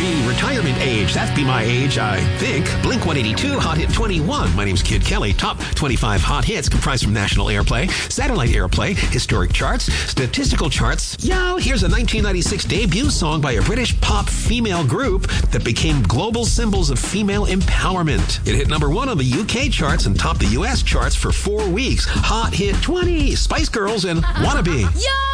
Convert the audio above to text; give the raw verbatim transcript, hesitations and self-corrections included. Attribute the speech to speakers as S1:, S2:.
S1: The retirement age. That's Be My Age, I think. Blink one eighty-two, Hot Hit twenty-one. My name's Kid Kelly. Top twenty-five hot hits comprised from national airplay, satellite airplay, historic charts, statistical charts. Yo, here's a nineteen ninety-six debut song by a British pop female group that became global symbols of female empowerment. It hit number one on the U K charts and topped the U S charts for four weeks. Hot Hit twenty, Spice Girls and Wannabe.
S2: Yo!